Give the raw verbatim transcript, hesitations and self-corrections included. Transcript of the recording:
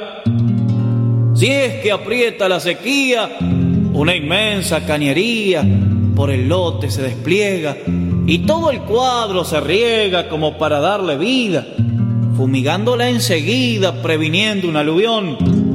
Si es que aprieta la sequía, una inmensa cañería por el lote se despliega y todo el cuadro se riega como para darle vida, fumigándola enseguida, previniendo un aluvión.